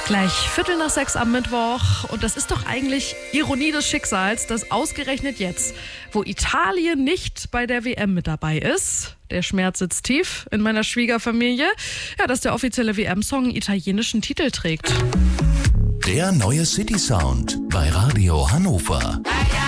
Gleich 5:45 am Mittwoch. Und das ist doch eigentlich Ironie des Schicksals, dass ausgerechnet jetzt, wo Italien nicht bei der WM mit dabei ist, der Schmerz sitzt tief in meiner Schwiegerfamilie, ja, dass der offizielle WM-Song einen italienischen Titel trägt. Der neue City Sound bei Radio Hannover.